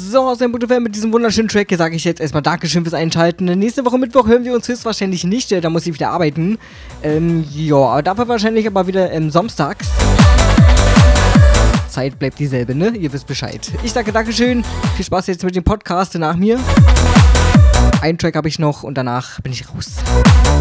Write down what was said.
So, Sam.fm mit diesem wunderschönen Track. Hier sage ich jetzt erstmal Dankeschön fürs Einschalten. Nächste Woche Mittwoch hören wir uns höchstwahrscheinlich nicht. Da muss ich wieder arbeiten. Ja, dafür wahrscheinlich aber wieder samstags. Zeit bleibt dieselbe, ne? Ihr wisst Bescheid. Ich sage Dankeschön. Viel Spaß jetzt mit dem Podcast nach mir. Einen Track habe ich noch und danach bin ich raus.